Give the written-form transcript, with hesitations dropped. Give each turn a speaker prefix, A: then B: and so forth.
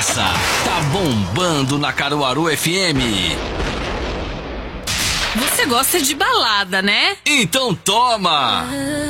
A: Essa tá bombando na Caruaru FM.
B: Você gosta de balada, né?
A: Então toma!